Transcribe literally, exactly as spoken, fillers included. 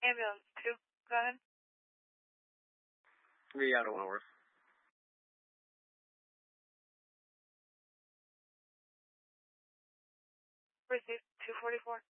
Ambulance two, go ahead. Be out of Wentworth. Received two forty-four.